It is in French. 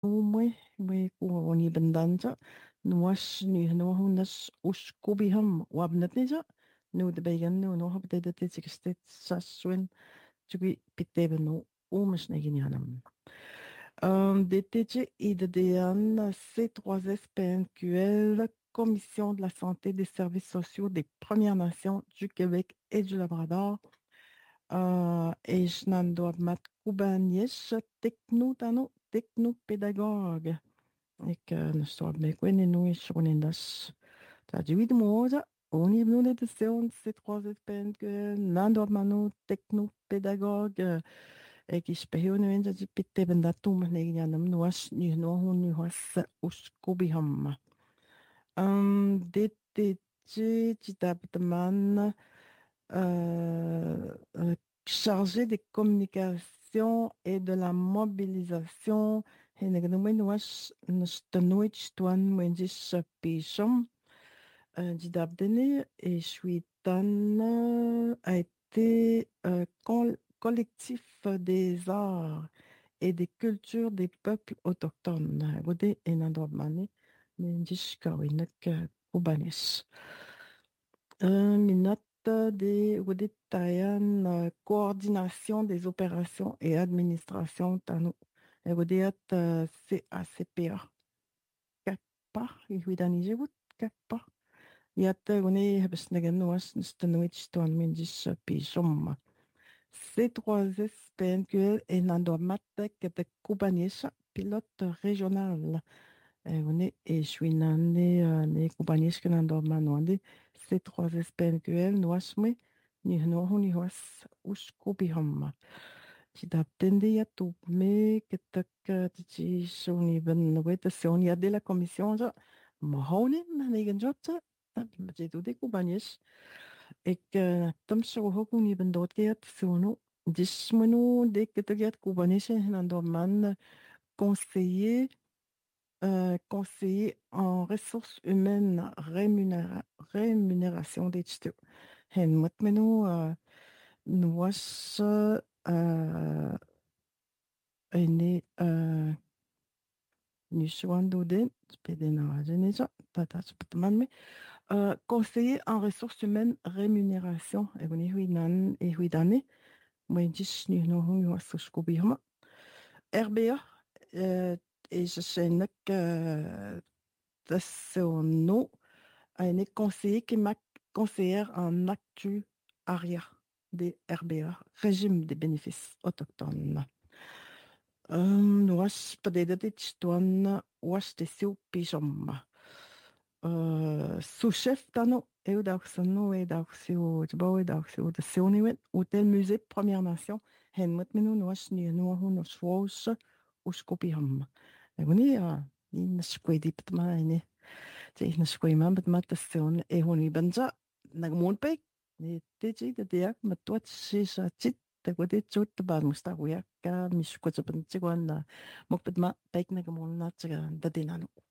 Umwe we oni bandanja nuash ni no hunas uskubiham wabnatnija nu de began no habde de tikste saswen tugi pitebeno umsneginyanam. DTG IDDN C3S PNQL Commission de la santé des services sociaux des Premières Nations du Québec et du Labrador. Et je n'en dois mettre Kubaniesh, technopédagogue. Et que nous sommes bien connus, nous, sur les nas. T'as dit oui de moi, on est venu de séance, c'est trois espèces que n'en doit manu technopédagogue. Et qui se paye, on est dit, pite bendatum, negianam, nuas, ni no, nuas, uskobiham. DTG, Titabtman, chargé des communications et de la mobilisation. Henegnumen was nstanoich tuan mwenjis pisham. Didabdene et Shuitan a été collectif des arts et des cultures des peuples autochtones. Wode enandormane, mwenjis kawinek kubanis. Minute des Tayan, coordination des opérations et administration tanu. Wodiat CACPA. Kakpa, ihuidani wut kakpa. Yatta wone habsnagan was nstanwich tuan minjis pisum. C3S PNQL et Nandomatek de Kubanis, pilote régional. Une et je suis né Kubanis que Nandomanoandi, C3S PNQL, Noasme, ni no ni was uskubiham. Tidaptende ya tu me que ti soni ben weta soni ya de la commission ja mahoni na negen jota je tu de Kubanis et que tam so hokuni ben dot get sono dismenu de que te get Kubanis Nandoman conseiller conseiller en ressources humaines rémunération des études. Hen mutmenu was ene nishuando den spedena genesa tata spetman me conseiller en ressources humaines rémunération et on est huinan et huidane moi dis ni no hu was skobirma RBA et je sais que Tassono a été conseiller qui m'a conseillère en actuariat des RBA, régime des bénéfices autochtones. Was peut-être tuan was te siu pijama. Sous-chef tano eu dauxano e dauxio tbao e dauxio de sioniwet hôtel musée Première Nation hen mat menu was ni no hu no swos uskopiham. E woni ni naskwedi patma ine. Zeg na skoiman bet matasyon e honi banja nagmonpek ni teji de dia matwat sisa chit te kwete chut ba musta huya ka miskwat sa panchigwan na mokpet ma pek nagamon na tsaga dadinano.